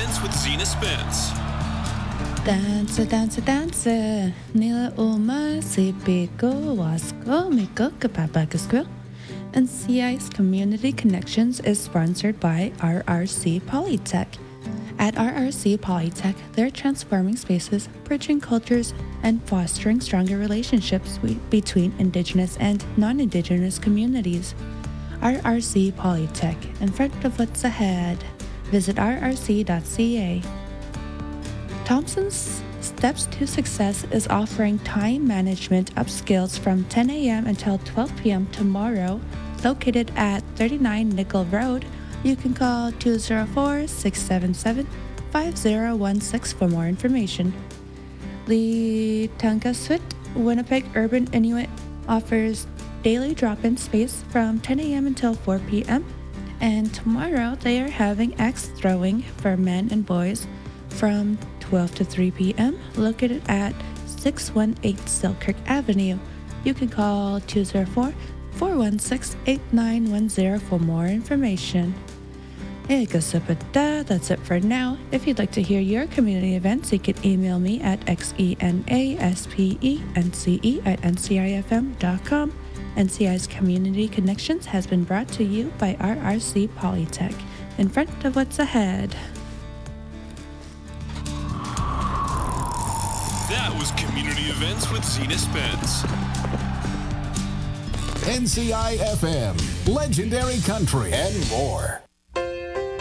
Events with Zena Spence. Dance, dance, dance. Nila uma si pico wasko miko kapapakasquil. And CI's Community Connections is sponsored by RRC Polytech. At RRC Polytech, they're transforming spaces, bridging cultures, and fostering stronger relationships between Indigenous and non-Indigenous communities. RRC Polytech, in front of what's ahead. Visit rrc.ca. Thompson's Steps to Success is offering time management upskills from 10 a.m. until 12 p.m. tomorrow, located at 39 Nickel Road. You can call 204-677-5016 for more information. The Tangaswit Winnipeg Urban Inuit offers daily drop-in space from 10 a.m. until 4 p.m. And tomorrow they are having axe throwing for men and boys from 12 to 3 p.m. located at 618 Selkirk Avenue. You can call 204-416-8910 for more information. That's it for now. If you'd like to hear your community events, you can email me at xenaspence@ncifm.com. NCI's Community Connections has been brought to you by RRC Polytech, in front of what's ahead. That was Community Events with Zena Spence. NCI FM, Legendary Country, and more.